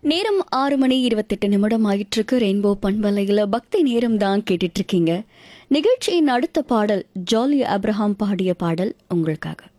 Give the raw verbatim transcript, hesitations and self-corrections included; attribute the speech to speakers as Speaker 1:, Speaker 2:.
Speaker 1: நேரம் ஆறு மணி இருபத்தெட்டு நிமிடம் ஆயிட்டு இருக்கு. ரெயின்போ பண்பலையில் பக்தி நேரம் தான் கேட்டுட்டு இருக்கீங்க. நிகழ்ச்சியின் அடுத்த பாடல் ஜாலி அப்ரஹாம் பாடிய பாடல் உங்களுக்காக.